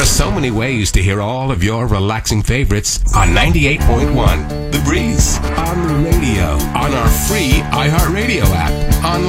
are so many ways to hear all of your relaxing favorites on 98.1 The Breeze, on the radio, on our free iHeartRadio app, online